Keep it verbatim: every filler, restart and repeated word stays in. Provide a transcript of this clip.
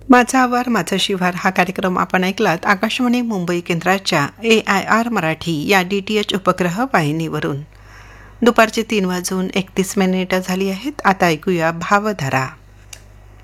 माझा आवार माझा शिवार हा कार्यक्रम आपण ऐकलात आकाशवाणी मुंबई केंद्राच्या ए आय आर मराठी या डी टी एच उपग्रह वाहिनीवरून. दुपारचे तीन वाजून एकतीस मिनिटं झाली आहेत. आता ऐकूया भावधारा.